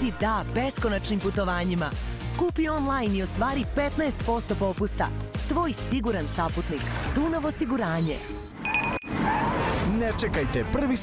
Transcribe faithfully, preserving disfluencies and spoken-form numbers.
Reći da beskonačnim putovanjima. Kupi online i ostvari petnaest posto popusta. Tvoj siguran saputnik. Dunav osiguranje. Ne čekajte, prvi